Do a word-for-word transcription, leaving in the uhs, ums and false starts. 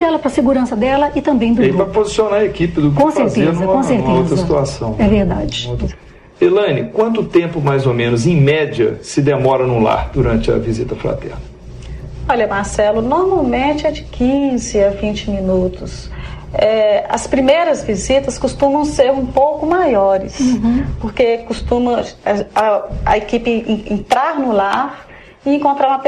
dela, para a segurança dela e também do E grupo. para posicionar a equipe do que Com fazer certeza, numa, com certeza. numa outra situação. É verdade. Elaine, quanto tempo mais ou menos, em média, se demora no lar durante a visita fraterna? Olha, Marcelo, normalmente é de quinze a vinte minutos. É, as primeiras visitas costumam ser um pouco maiores, uhum. porque costuma a, a, a equipe entrar no lar e encontrar uma